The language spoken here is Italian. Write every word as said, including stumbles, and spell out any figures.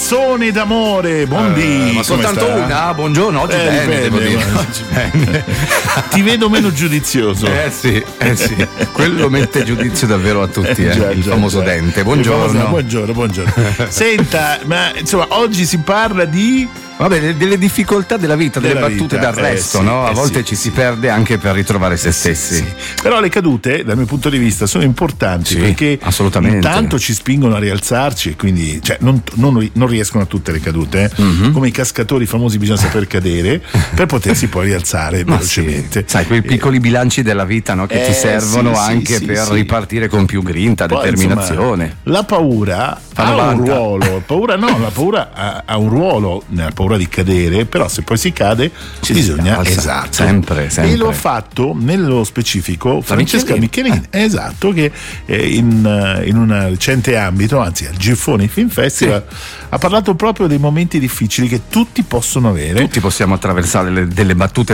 canzone d'amore, Bondi. Eh, ma soltanto sta? una? Buongiorno, oggi eh, bene, bene, devo dire. ma... Oggi bene. Ti vedo meno giudizioso. Eh sì, eh sì. Quello mette giudizio davvero a tutti, eh, già, il già, famoso già. dente. Buongiorno. Famoso, buongiorno, buongiorno. Senta, ma insomma, oggi si parla di Vabbè, delle difficoltà della vita, delle della battute vita. d'arresto, eh, sì, no? A eh, volte sì, ci sì. si perde anche per ritrovare se stessi. Sì. Però le cadute, dal mio punto di vista, sono importanti, Sì, perché assolutamente. intanto ci spingono a rialzarci e quindi cioè, non, non, non riescono a tutte le cadute. Eh? Mm-hmm. Come i cascatori famosi bisogna saper cadere per potersi poi rialzare Ma velocemente. sì, sai, quei piccoli bilanci della vita, no? Che Eh, ti servono sì, sì, anche sì, per sì. ripartire con più grinta, Poi, determinazione. insomma, la paura Fa ha un novanta. ruolo, paura no, la paura ha, ha un ruolo nella paura di cadere, però se poi si cade Ci bisogna si alza, esatto. sempre, sempre. E lo ha fatto nello specifico Francesca Michelin. Michelin, esatto, che eh, in, eh, in un recente ambito, anzi al Giffoni Film Festival, Sì. ha parlato proprio dei momenti difficili che tutti possono avere. Tutti possiamo attraversare le- delle battute